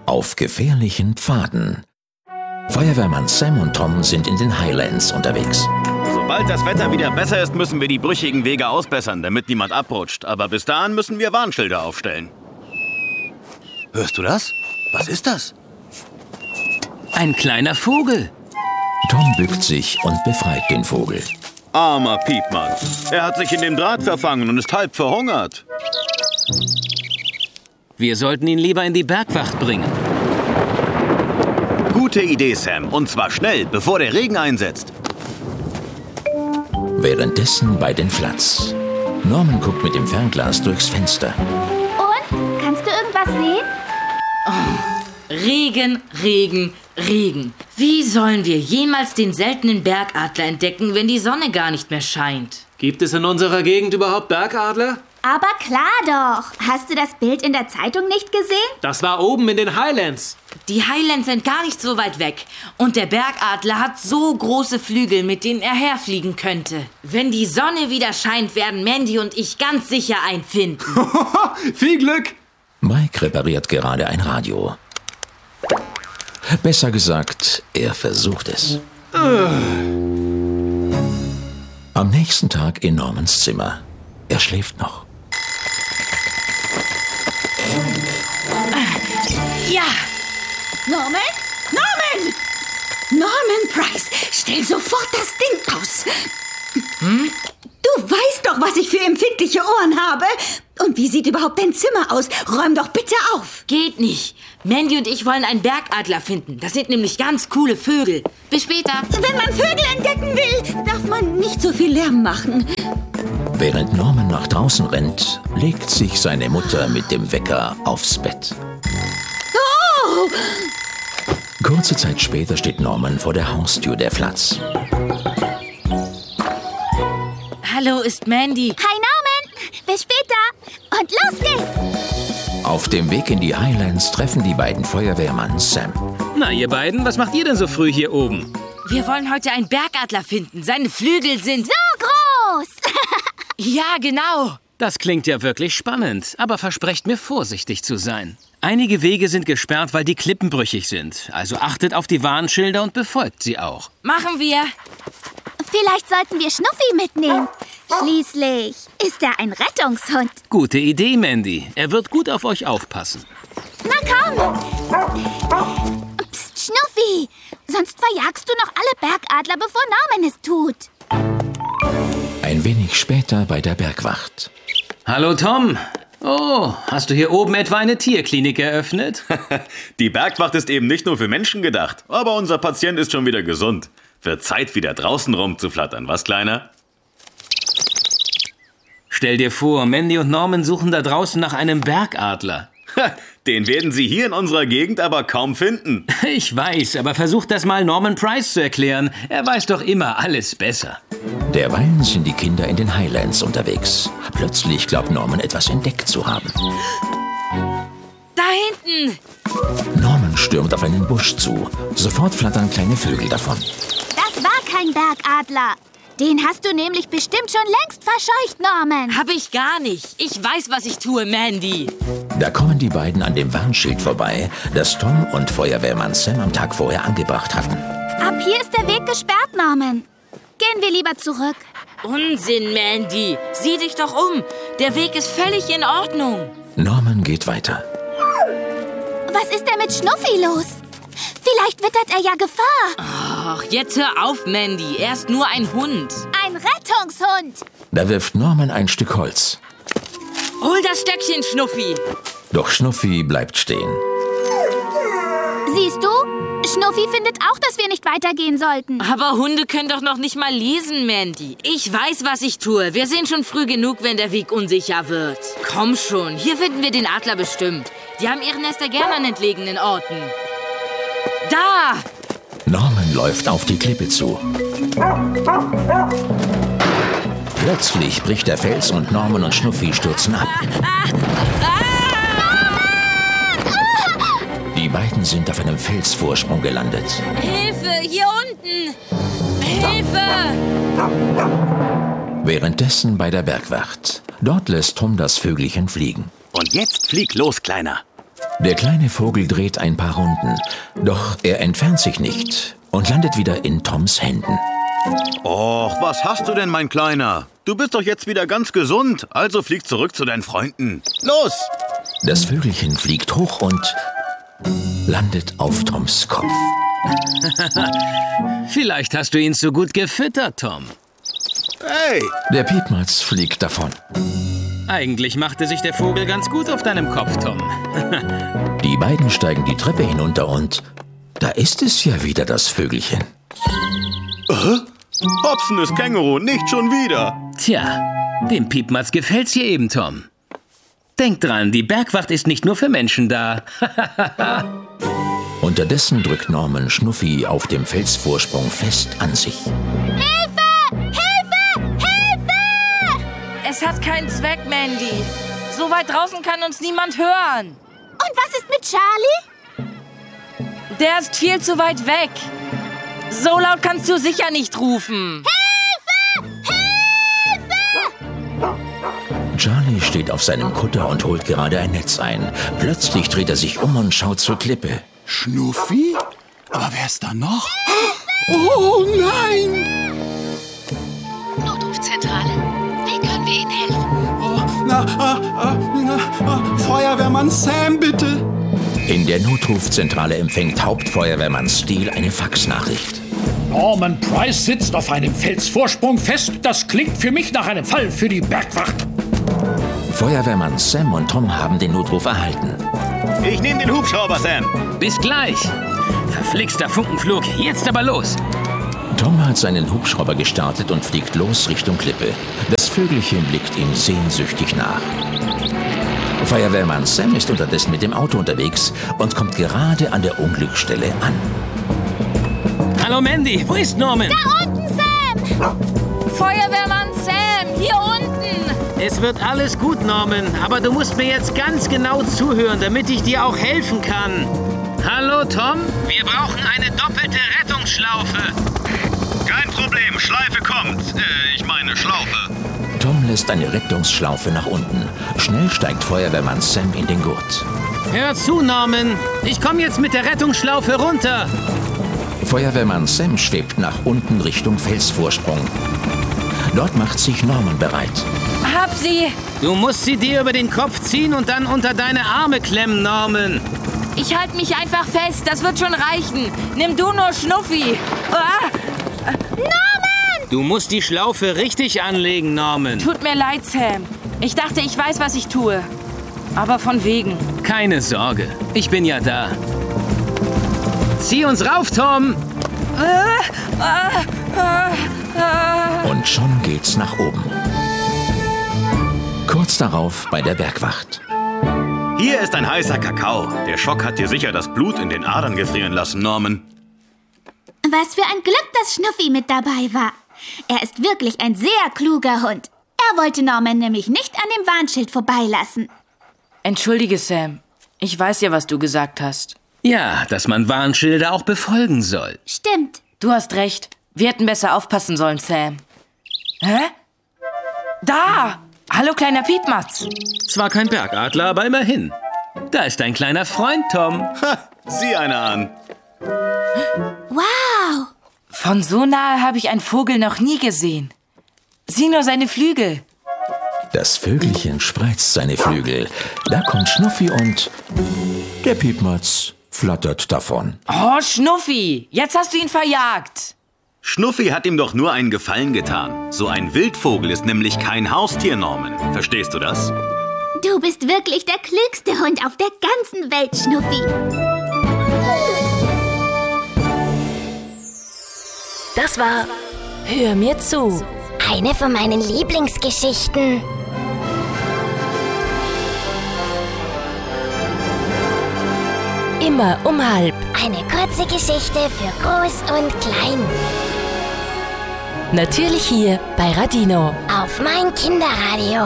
Auf gefährlichen Pfaden. Feuerwehrmann Sam und Tom sind in den Highlands unterwegs. Sobald das Wetter wieder besser ist, müssen wir die brüchigen Wege ausbessern, damit niemand abrutscht. Aber bis dahin müssen wir Warnschilder aufstellen. Hörst du das? Was ist das? Ein kleiner Vogel. Tom bückt sich und befreit den Vogel. Armer Piepmatz. Er hat sich in dem Draht verfangen und ist halb verhungert. Wir sollten ihn lieber in die Bergwacht bringen. Gute Idee, Sam. Und zwar schnell, bevor der Regen einsetzt. Währenddessen bei den Flats. Norman guckt mit dem Fernglas durchs Fenster. Und? Kannst du irgendwas sehen? Regen, Regen, Regen. Wie sollen wir jemals den seltenen Bergadler entdecken, wenn die Sonne gar nicht mehr scheint? Gibt es in unserer Gegend überhaupt Bergadler? Aber klar doch. Hast du das Bild in der Zeitung nicht gesehen? Das war oben in den Highlands. Die Highlands sind gar nicht so weit weg. Und der Bergadler hat so große Flügel, mit denen er herfliegen könnte. Wenn die Sonne wieder scheint, werden Mandy und ich ganz sicher einen finden. Viel Glück! Mike repariert gerade ein Radio. Besser gesagt, er versucht es. Am nächsten Tag in Normans Zimmer. Er schläft noch. Ja! Norman? Norman! Norman Price, stell sofort das Ding aus. Du weißt doch, was ich für empfindliche Ohren habe. Und wie sieht überhaupt dein Zimmer aus? Räum doch bitte auf. Geht nicht. Mandy und ich wollen einen Bergadler finden. Das sind nämlich ganz coole Vögel. Bis später. Wenn man Vögel entdecken will, darf man nicht so viel Lärm machen. Während Norman nach draußen rennt, legt sich seine Mutter mit dem Wecker aufs Bett. Oh! Kurze Zeit später steht Norman vor der Haustür der Flats. Hallo, ist Mandy. Hi Norman, bis später. Und los geht's. Auf dem Weg in die Highlands treffen die beiden Feuerwehrmann Sam. Na, ihr beiden, was macht ihr denn so früh hier oben? Wir wollen heute einen Bergadler finden. Seine Flügel sind... So groß. Ja, genau. Das klingt ja wirklich spannend, aber versprecht mir, vorsichtig zu sein. Einige Wege sind gesperrt, weil die Klippen brüchig sind. Also achtet auf die Warnschilder und befolgt sie auch. Machen wir. Vielleicht sollten wir Schnuffi mitnehmen. Schließlich ist er ein Rettungshund. Gute Idee, Mandy. Er wird gut auf euch aufpassen. Na komm. Psst, Schnuffi. Sonst verjagst du noch alle Bergadler, bevor Norman es tut. Ein wenig später bei der Bergwacht. Hallo, Tom. Oh, hast du hier oben etwa eine Tierklinik eröffnet? Die Bergwacht ist eben nicht nur für Menschen gedacht, aber unser Patient ist schon wieder gesund. Wird Zeit, wieder draußen rumzuflattern, was, Kleiner? Stell dir vor, Mandy und Norman suchen da draußen nach einem Bergadler. Den werden Sie hier in unserer Gegend aber kaum finden. Ich weiß, aber versucht das mal Norman Price zu erklären. Er weiß doch immer alles besser. Derweilen sind die Kinder in den Highlands unterwegs. Plötzlich glaubt Norman, etwas entdeckt zu haben. Da hinten. Norman stürmt auf einen Busch zu. Sofort flattern kleine Vögel davon. Das war kein Bergadler. Den hast du nämlich bestimmt schon längst verscheucht, Norman. Hab ich gar nicht. Ich weiß, was ich tue, Mandy. Da kommen die beiden an dem Warnschild vorbei, das Tom und Feuerwehrmann Sam am Tag vorher angebracht hatten. Ab hier ist der Weg gesperrt, Norman. Gehen wir lieber zurück. Unsinn, Mandy. Sieh dich doch um. Der Weg ist völlig in Ordnung. Norman geht weiter. Was ist denn mit Schnuffi los? Vielleicht wittert er ja Gefahr. Ach, jetzt hör auf, Mandy. Er ist nur ein Hund. Ein Rettungshund. Da wirft Norman ein Stück Holz. Hol das Stöckchen, Schnuffi. Doch Schnuffi bleibt stehen. Siehst du? Schnuffi findet auch, dass wir nicht weitergehen sollten. Aber Hunde können doch noch nicht mal lesen, Mandy. Ich weiß, was ich tue. Wir sehen schon früh genug, wenn der Weg unsicher wird. Komm schon, hier finden wir den Adler bestimmt. Die haben ihre Nester gern an entlegenen Orten. Da! Norman läuft auf die Klippe zu. Plötzlich bricht der Fels und Norman und Schnuffi stürzen ab. Die beiden sind auf einem Felsvorsprung gelandet. Hilfe, hier unten! Hilfe! Währenddessen bei der Bergwacht. Dort lässt Tom das Vögelchen fliegen. Und jetzt flieg los, Kleiner. Der kleine Vogel dreht ein paar Runden, doch er entfernt sich nicht und landet wieder in Toms Händen. Och, was hast du denn, mein Kleiner? Du bist doch jetzt wieder ganz gesund, also flieg zurück zu deinen Freunden. Los! Das Vögelchen fliegt hoch und landet auf Toms Kopf. Vielleicht hast du ihn zu gut gefüttert, Tom. Hey! Der Piepmatz fliegt davon. Eigentlich machte sich der Vogel ganz gut auf deinem Kopf, Tom. Die beiden steigen die Treppe hinunter und da ist es ja wieder, das Vögelchen. Hopsen ist Känguru, nicht schon wieder. Tja, dem Piepmatz gefällt's hier eben, Tom. Denk dran, die Bergwacht ist nicht nur für Menschen da. Unterdessen drückt Norman Schnuffi auf dem Felsvorsprung fest an sich. Es hat keinen Zweck, Mandy. So weit draußen kann uns niemand hören. Und was ist mit Charlie? Der ist viel zu weit weg. So laut kannst du sicher nicht rufen. Charlie steht auf seinem Kutter und holt gerade ein Netz ein. Plötzlich dreht er sich um und schaut zur Klippe. Schnuffi? Aber wer ist da noch? Oh nein! Notrufzentrale. Wie können wir Ihnen helfen? Feuerwehrmann Sam, bitte! In der Notrufzentrale empfängt Hauptfeuerwehrmann Steele eine Faxnachricht. Norman Price sitzt auf einem Felsvorsprung fest. Das klingt für mich nach einem Fall für die Bergwacht. Feuerwehrmann Sam und Tom haben den Notruf erhalten. Ich nehme den Hubschrauber, Sam. Bis gleich. Verflixter Funkenflug, jetzt aber los. Tom hat seinen Hubschrauber gestartet und fliegt los Richtung Klippe. Das Vögelchen blickt ihm sehnsüchtig nach. Feuerwehrmann Sam ist unterdessen mit dem Auto unterwegs und kommt gerade an der Unglücksstelle an. Hallo Mandy, wo ist Norman? Da unten, Sam! Feuerwehrmann Sam, hier unten. Es wird alles gut, Norman, aber du musst mir jetzt ganz genau zuhören, damit ich dir auch helfen kann. Hallo Tom, wir brauchen eine doppelte Rettungsschlaufe. Kein Problem, Schleife kommt. Ich meine Schlaufe. Tom lässt eine Rettungsschlaufe nach unten. Schnell steigt Feuerwehrmann Sam in den Gurt. Hör zu, Norman. Ich komme jetzt mit der Rettungsschlaufe runter. Feuerwehrmann Sam schwebt nach unten Richtung Felsvorsprung. Dort macht sich Norman bereit. Hab sie. Du musst sie dir über den Kopf ziehen und dann unter deine Arme klemmen, Norman. Ich halte mich einfach fest, das wird schon reichen. Nimm du nur Schnuffi. Ah. Norman! Du musst die Schlaufe richtig anlegen, Norman. Tut mir leid, Sam. Ich dachte, ich weiß, was ich tue. Aber von wegen. Keine Sorge, ich bin ja da. Zieh uns rauf, Tom! Und schon geht's nach oben. Kurz darauf bei der Bergwacht. Hier ist ein heißer Kakao. Der Schock hat dir sicher das Blut in den Adern gefrieren lassen, Norman. Was für ein Glück, dass Schnuffi mit dabei war. Er ist wirklich ein sehr kluger Hund. Er wollte Norman nämlich nicht an dem Warnschild vorbeilassen. Entschuldige, Sam. Ich weiß ja, was du gesagt hast. Ja, dass man Warnschilder auch befolgen soll. Stimmt. Du hast recht. Wir hätten besser aufpassen sollen, Sam. Hä? Da! Hallo, kleiner Piepmatz. Zwar kein Bergadler, aber immerhin. Da ist dein kleiner Freund, Tom. Ha, sieh einer an. Wow. Von so nahe habe ich einen Vogel noch nie gesehen. Sieh nur seine Flügel. Das Vögelchen spreizt seine Flügel. Da kommt Schnuffi und der Piepmatz flattert davon. Oh, Schnuffi, jetzt hast du ihn verjagt. Schnuffi hat ihm doch nur einen Gefallen getan. So ein Wildvogel ist nämlich kein Haustier, Norman. Verstehst du das? Du bist wirklich der klügste Hund auf der ganzen Welt, Schnuffi. Das war Hör mir zu. Eine von meinen Lieblingsgeschichten. Immer um halb. Eine kurze Geschichte für Groß und Klein. Natürlich hier bei Radino. Auf mein Kinderradio.